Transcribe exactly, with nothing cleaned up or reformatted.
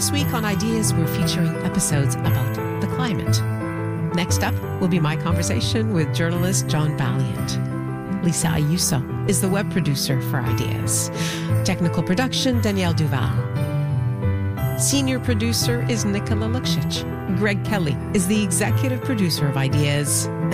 This week on Ideas, we're featuring episodes about the climate. Next up will be my conversation with journalist John Valiant. Lisa Ayuso is the web producer for Ideas. Technical production, Danielle Duval. Senior producer is Nicola Luksic. Greg Kelly is the executive producer of Ideas.